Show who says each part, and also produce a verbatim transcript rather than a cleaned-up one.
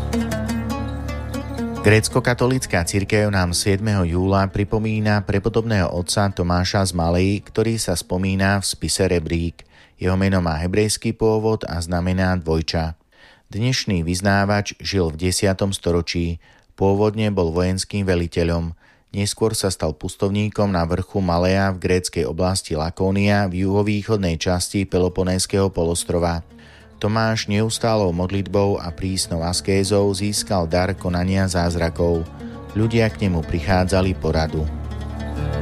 Speaker 1: Grécko-katolícka cirkev nám siedmeho júla pripomína prepodobného otca Tomáša z Malej, ktorý sa spomína v spise Rebrík. Jeho meno má hebrejský pôvod a znamená dvojča. Dnešný vyznávač žil v desiatom storočí. Pôvodne bol vojenským veliteľom. Neskôr sa stal pustovníkom na vrchu Maleja v gréckej oblasti Lakónia v juhovýchodnej časti Peloponénskeho polostrova. Tomáš neustálou modlitbou a prísnou askézou získal dar konania zázrakov. Ľudia k nemu prichádzali po radu.